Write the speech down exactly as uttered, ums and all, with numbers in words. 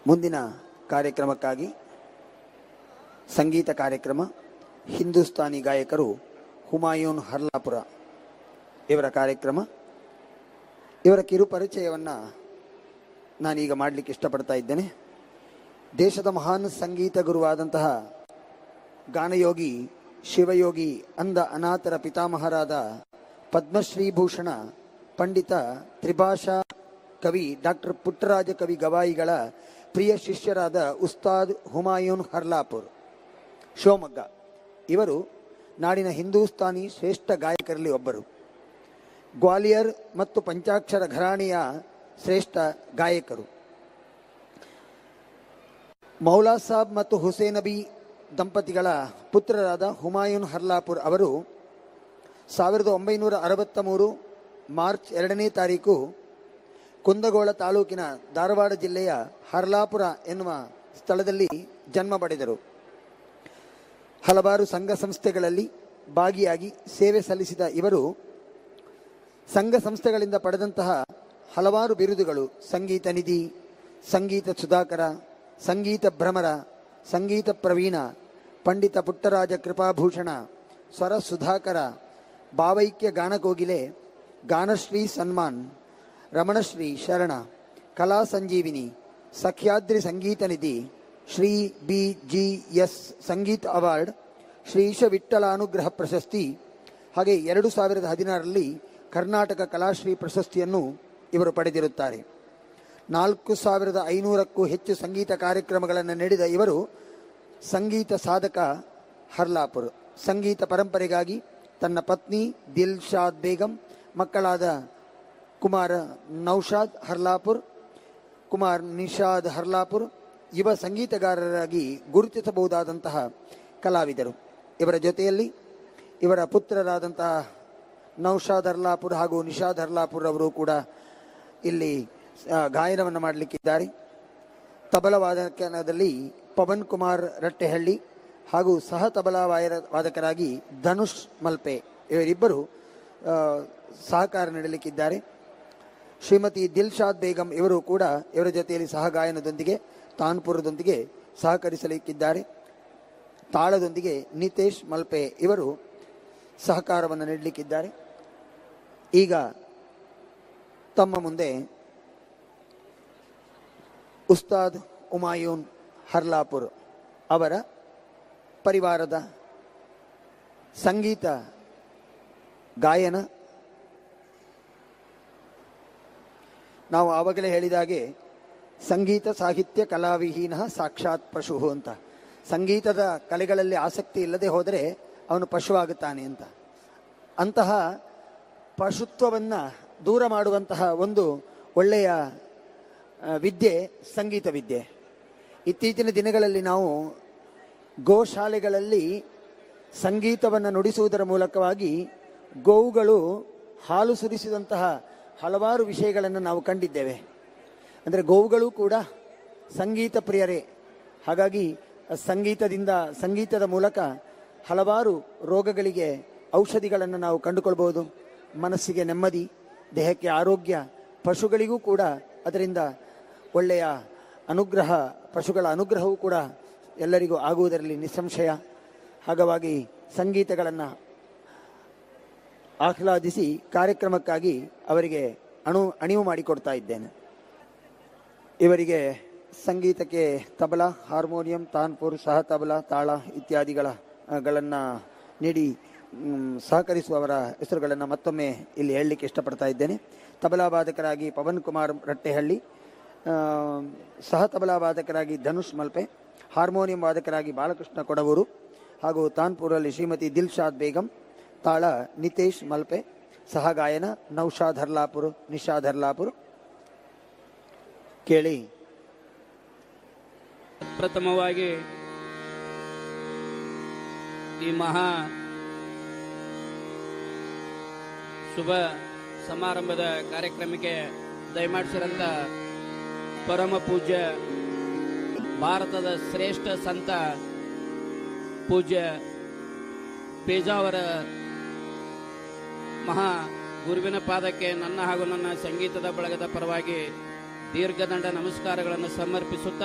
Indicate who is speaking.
Speaker 1: ಮುಂದಿನ ಕಾರ್ಯಕ್ರಮಕ್ಕಾಗಿ ಸಂಗೀತ ಕಾರ್ಯಕ್ರಮ ಹಿಂದೂಸ್ತಾನಿ ಗಾಯಕರು ಹುಮಾಯೂನ್ ಹರ್ಲಾಪುರ ಇವರ ಕಾರ್ಯಕ್ರಮ. ಇವರ ಕಿರು ಪರಿಚಯವನ್ನು ನಾನೀಗ ಮಾಡಲಿಕ್ಕೆ ಇಷ್ಟಪಡ್ತಾ ಇದ್ದೇನೆ. ದೇಶದ ಮಹಾನ್ ಸಂಗೀತ ಗುರುವಾದಂತಹ ಗಾನಯೋಗಿ ಶಿವಯೋಗಿ ಅಂದ ಅನಾಥರ ಪಿತಾಮಹರಾದ ಪದ್ಮಶ್ರೀಭೂಷಣ ಪಂಡಿತ ತ್ರಿಭಾಷಾ ಕವಿ ಡಾಕ್ಟರ್ ಪುಟ್ಟರಾಜ ಕವಿ ಗವಾಯಿಗಳ ಪ್ರಿಯ ಶಿಷ್ಯರಾದ ಉಸ್ತಾದ್ ಹುಮಾಯೂನ್ ಹರ್ಲಾಪುರ್ ಶಿವಮೊಗ್ಗ ಇವರು ನಾಡಿನ ಹಿಂದೂಸ್ತಾನಿ ಶ್ರೇಷ್ಠ ಗಾಯಕರಲ್ಲಿ ಒಬ್ಬರು. ಗ್ವಾಲಿಯರ್ ಮತ್ತು ಪಂಚಾಕ್ಷರ ಘರಾಣೆಯ ಶ್ರೇಷ್ಠ ಗಾಯಕರು. ಮೌಲಾ ಸಾಬ್ ಮತ್ತು ಹುಸೇನಬಿ ದಂಪತಿಗಳ ಪುತ್ರರಾದ ಹುಮಾಯೂನ್ ಹರ್ಲಾಪುರ್ ಅವರು ಸಾವಿರದ ಒಂಬೈನೂರ ಅರವತ್ತ ಮೂರು ಮಾರ್ಚ್ ಎರಡನೇ ತಾರೀಕು ಕುಂದಗೋಳ ತಾಲೂಕಿನ ಧಾರವಾಡ ಜಿಲ್ಲೆಯ ಹರ್ಲಾಪುರ ಎನ್ನುವ ಸ್ಥಳದಲ್ಲಿ ಜನ್ಮ ಪಡೆದರು. ಹಲವಾರು ಸಂಘ ಸಂಸ್ಥೆಗಳಲ್ಲಿ ಭಾಗಿಯಾಗಿ ಸೇವೆ ಸಲ್ಲಿಸಿದ ಇವರು ಸಂಘ ಸಂಸ್ಥೆಗಳಿಂದ ಪಡೆದಂತಹ ಹಲವಾರು ಬಿರುದುಗಳು ಸಂಗೀತ ನಿಧಿ, ಸಂಗೀತ ಸುಧಾಕರ, ಸಂಗೀತ ಭ್ರಮರ, ಸಂಗೀತ ಪ್ರವೀಣ, ಪಂಡಿತ ಪುಟ್ಟರಾಜ ಕೃಪಾಭೂಷಣ, ಸ್ವರ ಸುಧಾಕರ, ಭಾವೈಕ್ಯ ಗಾನಕೋಗಿಲೆ, ಗಾನಶ್ರೀ ಸನ್ಮಾನ್, ರಮಣಶ್ರೀ ಶರಣ, ಕಲಾ ಸಂಜೀವಿನಿ, ಸಖ್ಯಾದ್ರಿ ಸಂಗೀತ ನಿಧಿ, ಶ್ರೀ ಬಿ ಜಿ ಎಸ್ ಸಂಗೀತ ಅವಾರ್ಡ್, ಶ್ರೀಶ ವಿಠ್ಠಲಾನುಗ್ರಹ ಪ್ರಶಸ್ತಿ, ಹಾಗೆ ಎರಡು ಸಾವಿರದ ಹದಿನಾರರಲ್ಲಿ ಕರ್ನಾಟಕ ಕಲಾಶ್ರೀ ಪ್ರಶಸ್ತಿಯನ್ನು ಇವರು ಪಡೆದಿರುತ್ತಾರೆ. ನಾಲ್ಕು ಸಾವಿರದ ಐನೂರಕ್ಕೂ ಹೆಚ್ಚು ಸಂಗೀತ ಕಾರ್ಯಕ್ರಮಗಳನ್ನು ನೀಡಿದ ಇವರು ಸಂಗೀತ ಸಾಧಕ ಹರ್ಲಾಪುರ್. ಸಂಗೀತ ಪರಂಪರೆಗಾಗಿ ತನ್ನ ಪತ್ನಿ ದಿಲ್ಶಾದ್ ಬೇಗಂ, ಮಕ್ಕಳಾದ ಕುಮಾರ ನೌಶಾದ್ ಹರ್ಲಾಪುರ್, ಕುಮಾರ್ ನಿಷಾದ್ ಹರ್ಲಾಪುರ್ ಯುವ ಸಂಗೀತಗಾರರಾಗಿ ಗುರುತಿಸಬಹುದಾದಂತಹ ಕಲಾವಿದರು. ಇವರ ಜೊತೆಯಲ್ಲಿ ಇವರ ಪುತ್ರರಾದಂತಹ ನೌಶಾದ್ ಹರ್ಲಾಪುರ್ ಹಾಗೂ ನಿಷಾದ್ ಹರ್ಲಾಪುರ್ ಅವರು ಕೂಡ ಇಲ್ಲಿ ಗಾಯನವನ್ನು ಮಾಡಲಿಕ್ಕಿದ್ದಾರೆ. ತಬಲ ವಾದಕದಲ್ಲಿ ಪವನ್ ಕುಮಾರ್ ರಟ್ಟೆಹಳ್ಳಿ ಹಾಗೂ ಸಹ ತಬಲಾ ವಾಯರ ವಾದಕರಾಗಿ ಧನುಷ್ ಮಲ್ಪೆ ಇವರಿಬ್ಬರು ಸಹಕಾರ ನೀಡಲಿಕ್ಕಿದ್ದಾರೆ. ಶ್ರೀಮತಿ ದಿಲ್ಶಾದ್ ಬೇಗಂ ಇವರು ಕೂಡ ಇವರ ಜೊತೆಯಲ್ಲಿ ಸಹ ಗಾಯನದೊಂದಿಗೆ ತಾನ್ಪುರದೊಂದಿಗೆ ಸಹಕರಿಸಲಿಕ್ಕಿದ್ದಾರೆ. ತಾಳದೊಂದಿಗೆ ನಿತೇಶ್ ಮಲ್ಪೆ ಇವರು ಸಹಕಾರವನ್ನು ನೀಡಲಿಕ್ಕಿದ್ದಾರೆ. ಈಗ ತಮ್ಮ ಮುಂದೆ ಉಸ್ತಾದ್ ಹುಮಾಯೂನ್ ಹರ್ಲಾಪುರ್ ಅವರ ಪರಿವಾರದ ಸಂಗೀತ ಗಾಯನ. ನಾವು ಆವಾಗಲೇ ಹೇಳಿದ ಹಾಗೆ ಸಂಗೀತ ಸಾಹಿತ್ಯ ಕಲಾವಿಹೀನ ಸಾಕ್ಷಾತ್ ಪಶು ಅಂತ. ಸಂಗೀತದ ಕಲೆಗಳಲ್ಲಿ ಆಸಕ್ತಿ ಇಲ್ಲದೆ ಹೋದರೆ ಅವನು ಪಶುವಾಗುತ್ತಾನೆ ಅಂತ. ಅಂತಹ ಪಶುತ್ವವನ್ನು ದೂರ ಮಾಡುವಂತಹ ಒಂದು ಒಳ್ಳೆಯ ವಿದ್ಯೆ ಸಂಗೀತ ವಿದ್ಯೆ. ಇತ್ತೀಚಿನ ದಿನಗಳಲ್ಲಿ ನಾವು ಗೋಶಾಲೆಗಳಲ್ಲಿ ಸಂಗೀತವನ್ನು ನುಡಿಸುವುದರ ಮೂಲಕವಾಗಿ ಗೋವುಗಳು ಹಾಲು ಸುರಿಸಿದಂತಹ ಹಲವಾರು ವಿಷಯಗಳನ್ನು ನಾವು ಕಂಡಿದ್ದೇವೆ. ಅಂದರೆ ಗೋವುಗಳು ಕೂಡ ಸಂಗೀತ ಪ್ರಿಯರೇ. ಹಾಗಾಗಿ ಸಂಗೀತದಿಂದ ಸಂಗೀತದ ಮೂಲಕ ಹಲವಾರು ರೋಗಗಳಿಗೆ ಔಷಧಿಗಳನ್ನು ನಾವು ಕಂಡುಕೊಳ್ಬೋದು. ಮನಸ್ಸಿಗೆ ನೆಮ್ಮದಿ, ದೇಹಕ್ಕೆ ಆರೋಗ್ಯ, ಪಶುಗಳಿಗೂ ಕೂಡ ಅದರಿಂದ ಒಳ್ಳೆಯ ಅನುಗ್ರಹ, ಪಶುಗಳ ಅನುಗ್ರಹವೂ ಕೂಡ ಎಲ್ಲರಿಗೂ ಆಗುವುದರಲ್ಲಿ ನಿಸ್ಸಂಶಯ. ಹಾಗಾಗಿ ಸಂಗೀತಗಳನ್ನು ಆಹ್ಲಾದಿಸಿ ಕಾರ್ಯಕ್ರಮಕ್ಕಾಗಿ ಅವರಿಗೆ ಅಣು ಅಣಿವು ಮಾಡಿಕೊಡ್ತಾ ಇದ್ದೇನೆ. ಇವರಿಗೆ ಸಂಗೀತಕ್ಕೆ ತಬಲಾ, ಹಾರ್ಮೋನಿಯಂ, ತಾನ್ಪುರ್, ಸಹ ತಬಲಾ, ತಾಳ ಇತ್ಯಾದಿಗಳ ಗಳನ್ನು ನೀಡಿ ಸಹಕರಿಸುವವರ ಹೆಸರುಗಳನ್ನು ಮತ್ತೊಮ್ಮೆ ಇಲ್ಲಿ ಹೇಳಲಿಕ್ಕೆ ಇಷ್ಟಪಡ್ತಾ ಇದ್ದೇನೆ. ತಬಲಾ ವಾದಕರಾಗಿ ಪವನ್ ಕುಮಾರ್ ರಟ್ಟೆಹಳ್ಳಿ, ಸಹ ತಬಲಾ ವಾದಕರಾಗಿ ಧನುಷ್ ಮಲ್ಪೆ, ಹಾರ್ಮೋನಿಯಂ ವಾದಕರಾಗಿ ಬಾಲಕೃಷ್ಣ ಕೊಡವೂರು ಹಾಗೂ ತಾನ್ಪುರಲ್ಲಿ ಶ್ರೀಮತಿ ದಿಲ್ಶಾದ್ ಬೇಗಂ, ತಾಳ ನಿತೇಶ್ ಮಲ್ಪೆ, ಸಹ ಗಾಯನ ನೌಶಾದ್ ಹರ್ಲಾಪುರ್, ನಿಷಾದ್ ಹರ್ಲಾಪುರ್. ಕೇಳಿ.
Speaker 2: ಪ್ರಥಮವಾಗಿ ಈ ಮಹಾ ಶುಭ ಸಮಾರಂಭದ ಕಾರ್ಯಕ್ರಮಕ್ಕೆ ದಯಮಾಡಿಸಿರಂತ ಪರಮ ಪೂಜ್ಯ ಭಾರತದ ಶ್ರೇಷ್ಠ ಸಂತ ಪೂಜ್ಯ ಪೇಜಾವರ ಮಹಾ ಗುರುವಿನ ಪಾದಕ್ಕೆ ನನ್ನ ಹಾಗೂ ನನ್ನ ಸಂಗೀತದ ಬಳಗದ ಪರವಾಗಿ ದೀರ್ಘದಂಡ ನಮಸ್ಕಾರಗಳನ್ನು ಸಮರ್ಪಿಸುತ್ತಾ